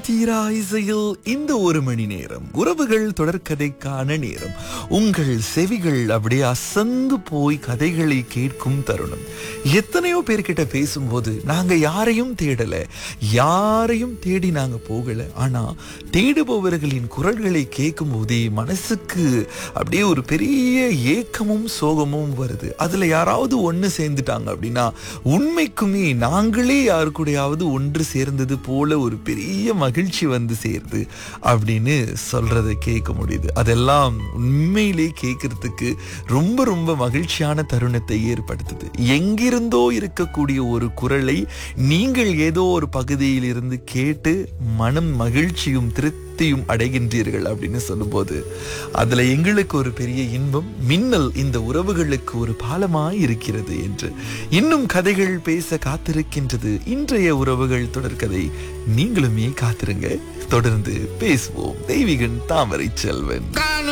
தீரா இசையில் இந்த ஒரு மணி நேரம் உறவுகள் தொடர்கதைக்கான நேரம். உங்கள் செவிகள் அப்படியே அசந்து போய் கதைகளை கேட்கும் தருணம். எத்தனையோ பேர்கிட்ட பேசும்போது நாங்க யாரையும் தேடல, யாரையும் தேடி நாங்க போகல. ஆனா தேடுபவர்களின் குரல்களை கேட்கும் போதே மனசுக்கு அப்படியே ஒரு பெரிய ஏக்கமும் சோகமும் வருது. அதுல யாராவது ஒண்ணு சேர்ந்துட்டாங்க அப்படின்னா உண்மைக்குமே நாங்களே யாரு கூடயாவது ஒன்று சேர்ந்தது போல ஒரு பெரிய மகிழ்ச்சி வந்து சேருது அப்படின்னு சொல்றதை கேட்க முடியுது. அதெல்லாம் உண்மையிலே கேட்கறதுக்கு ரொம்ப ரொம்ப மகிழ்ச்சியான தருணத்தை ஏற்படுத்துது. எங்கிருந்தோ இருக்கக்கூடிய ஒரு குரலை நீங்கள் ஏதோ ஒரு பகுதியில் இருந்து கேட்டு மனம் மகிழ்ச்சியும் திருப்தியும் அடைகின்றீர்கள் அப்படின்னு சொல்லும்போது அதுல எங்களுக்கு ஒரு பெரிய இன்பம். மின்னல் இந்த உறவுகளுக்கு ஒரு பாலமாய் இருக்கிறது என்று இன்னும் கதைகள் பேச காத்திருக்கின்றது. இன்றைய உறவுகள் தொடர்கதை. நீங்களுமே காத்திருங்க, தொடர்ந்து பேசுவோம். தெய்வீகன் தாமரை செல்வன்.